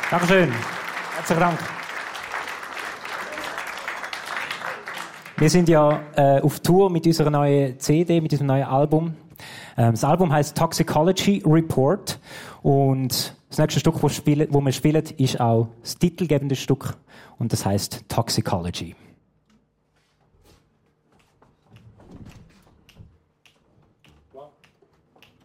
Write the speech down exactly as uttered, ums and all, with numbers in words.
Dankeschön. Herzlichen Dank. Wir sind ja äh, auf Tour mit unserer neuen C D, mit unserem neuen Album. Ähm, das Album heißt Toxicology Report und das nächste Stück, das wir spielen, ist auch das titelgebende Stück und das heißt Toxicology.